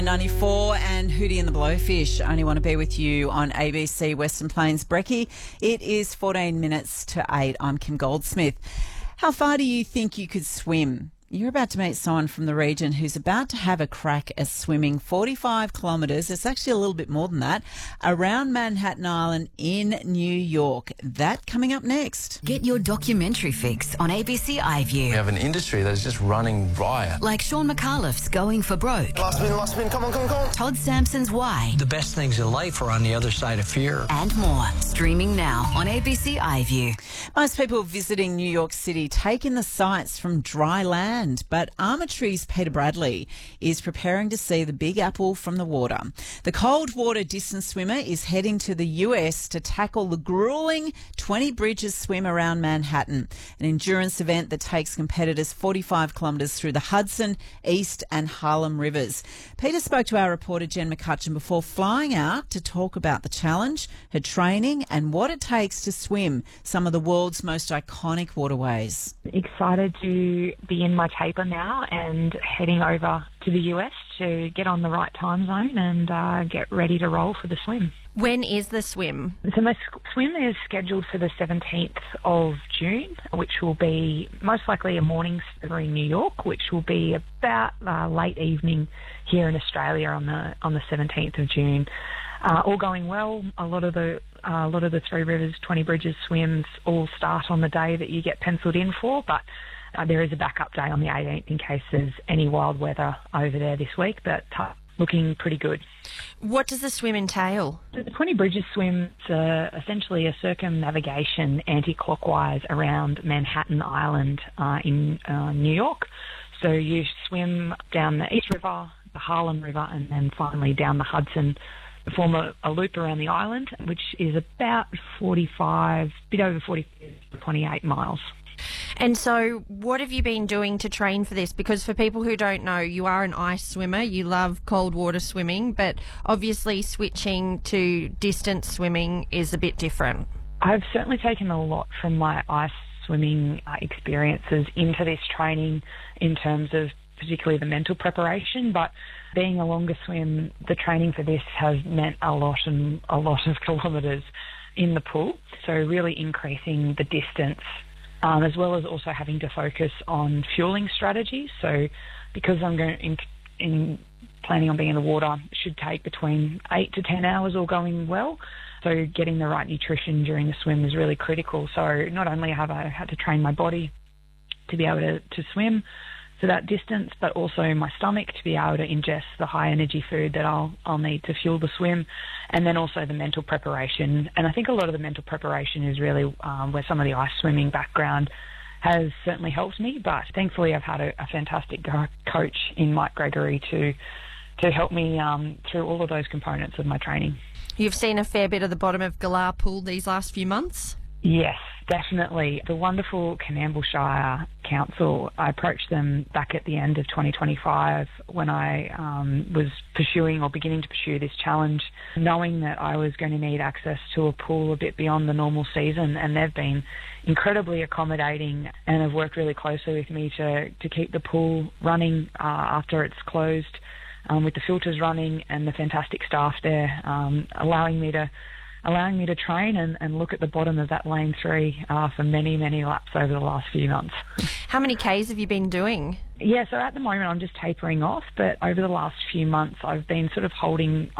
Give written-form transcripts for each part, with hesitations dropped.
94 and Hootie and the Blowfish. Only want to be with you on ABC Western Plains Brekkie. It is 14 minutes to 8. I'm Kim Goldsmith. How far do you think you could swim? You're about to meet someone from the region who's about to have a crack at swimming 45 kilometres, it's actually a little bit more than that, around Manhattan Island in New York. That coming up next. Get your documentary fix on ABC iView. We have an industry that's just running riot. Like Sean McAuliffe's Going for Broke. Last spin, come on. Todd Sampson's Why. The best things in life are on the other side of fear. And more. Streaming now on ABC iView. Most people visiting New York City take in the sights from dry land, but Armatree's Peter Bradley is preparing to see the Big Apple from the water. The cold water distance swimmer is heading to the US to tackle the grueling 20 bridges swim around Manhattan, an endurance event that takes competitors 45 kilometres through the Hudson, East and Harlem rivers. Peter spoke to our reporter Jen McCutcheon before flying out to talk about the challenge, her training and what it takes to swim some of the world's most iconic waterways. Excited to be in my taper now and heading over to the US to get on the right time zone and get ready to roll for the swim. When is the swim? So my swim is scheduled for the 17th of June, which will be most likely a morning in New York, which will be about late evening here in Australia on the 17th of June. All going well. A lot of the Three Rivers 20 Bridges swims all start on the day that you get penciled in for, but there is a backup day on the 18th in case there's any wild weather over there this week, but looking pretty good. What does the swim entail? The 20 Bridges swim is essentially a circumnavigation anti-clockwise around Manhattan Island in New York. So you swim down the East River, the Harlem River, and then finally down the Hudson, form a loop around the island, which is about 28 miles. And so what have you been doing to train for this? Because for people who don't know, you are an ice swimmer, you love cold water swimming, but obviously switching to distance swimming is a bit different. I've certainly taken a lot from my ice swimming experiences into this training in terms of particularly the mental preparation, but being a longer swim, the training for this has meant a lot of kilometres in the pool, so really increasing the distance, as well as also having to focus on fueling strategies. So because I'm planning on being in the water, it should take between 8 to 10 hours all going well. So getting the right nutrition during the swim is really critical. So not only have I had to train my body to be able to swim for that distance, but also my stomach to be able to ingest the high energy food that I'll need to fuel the swim, and then also the mental preparation. And I think a lot of the mental preparation is really where some of the ice swimming background has certainly helped me, but thankfully I've had a fantastic coach in Mike Gregory to help me through all of those components of my training. You've seen a fair bit of the bottom of Galah Pool these last few months? Yes, definitely. The wonderful Coonamble Shire Council, I approached them back at the end of 2025 when I was beginning to pursue this challenge, knowing that I was going to need access to a pool a bit beyond the normal season, and they've been incredibly accommodating and have worked really closely with me to keep the pool running after it's closed, with the filters running and the fantastic staff there, allowing me to train and look at the bottom of that lane 3 for many, many laps over the last few months. How many Ks have you been doing? Yeah, so at the moment I'm just tapering off, but over the last few months I've been sort of holding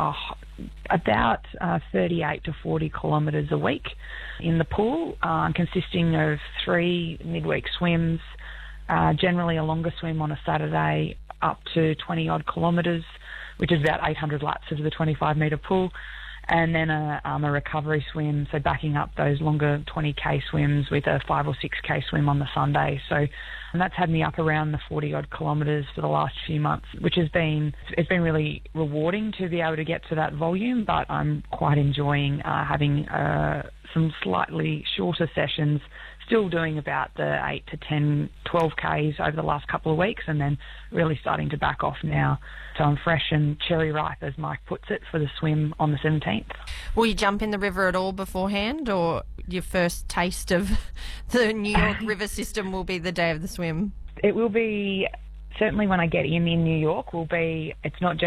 about 38 to 40 kilometres a week in the pool, consisting of 3 midweek swims, generally a longer swim on a Saturday up to 20-odd kilometres, which is about 800 laps of the 25-metre pool, and then a recovery swim, so backing up those longer 20k swims with a 5 or 6k swim on the Sunday. So that's had me up around the 40-odd kilometres for the last few months, which it's been really rewarding to be able to get to that volume, but I'm quite enjoying having some slightly shorter sessions, still doing about the 8 to 10, 12 Ks over the last couple of weeks, and then really starting to back off now. So I'm fresh and cherry ripe, as Mike puts it, for the swim on the 17th. Will you jump in the river at all beforehand, or your first taste of the New York river system will be the day of the swim? It will be, certainly when I get in New York, it's not